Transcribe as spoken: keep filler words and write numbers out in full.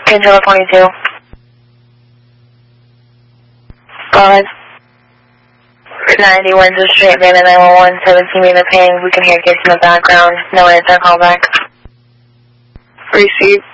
Angela twenty-two. Go ahead. ninety Windsor Street, Vanna nine one one, seventeen Mina Payne. We can hear kids in the background. No answer, call back. Receive.